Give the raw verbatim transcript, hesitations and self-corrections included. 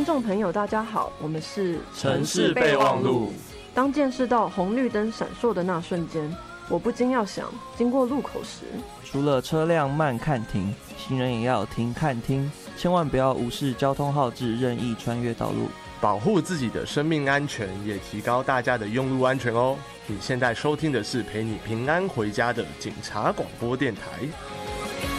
听众朋友大家好，我们是城市备忘录。 当见识到红绿灯闪烁的那瞬间，我不禁要想，经过路口时， 除了车辆慢看停，行人也要停看听，千万不要无视交通号志，任意穿越道路， 保护自己的生命安全，也提高大家的用路安全哦。你现在收听的是陪你平安回家的警察广播电台。